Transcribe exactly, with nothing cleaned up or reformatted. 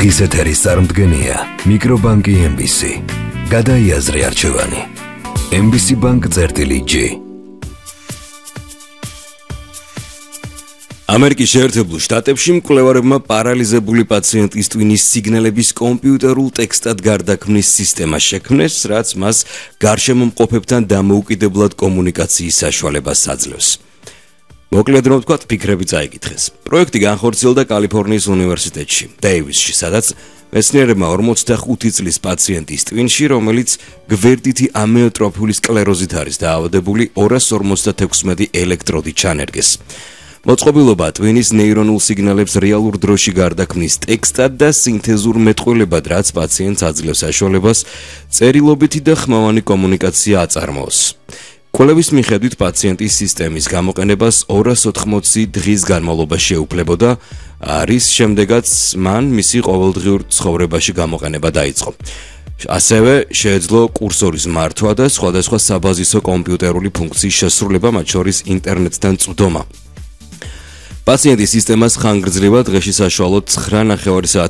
დღის ეთერის წარმდგენია მიკრობანკი ემ ბი სი. გადაიაზრე არჩევანი. ემ ბი სი Bank წერტილი G. ამერიკის შეერთებულ შტატებში მკვლევარებმა პარალიზებული პაციენტის ტვინის სიგნალების კომპიუტერულ ტექსტად გარდაქმნის სისტემა შექმნეს, რაც მას გარშემომყოფებთან დამოუკიდებლად კომუნიკაციის საშუალებას აძლევს. მოკლედ რომ ვთქვათ, ფიქრები წაიკითხეს. პროექტი განხორციელდა კალიფორნიის უნივერსიტეტში, დეივისში, სადაც მეცნიერებმა ორმოცდახუთი წლის პაციენტის ტვინში, რომელიც გვერდითი ამიოტროფიული სკლეროზით არის დაავადებული, ორას ორმოცდათექვსმეტი ელექტროდი ჩანერგეს. მოწყობილობა ტვინის ნეირონულ სიგნალებს რეალურ დროში გარდაქმნის ტექსტად და სინთეზურ მეტყველებად, რაც პაციენტს აძლევს საშუალებას წერილობითი და ხმოვანი კომუნიკაცია აწარმოოს. კვლევის მიხედვით პაციენტის სისტემის გამოყენებას ორას ოთხმოცი დღის განმავლობაში შეუფლებოდა, რის შემდეგაც მან მისი ყოველდღიურ ცხოვრებაში გამოყენება დაიწყო. ასევე შეეძლო კურსორის მართვა და სხვადასხვა საბაზისო კომპიუტერული ფუნქციის შესრულება, მათ შორის ინტერნეტთან წვდომა. პაციენტის სისტემას ხანგრძლივად დღეში საშუალოდ ცხრა ნახევარი საათი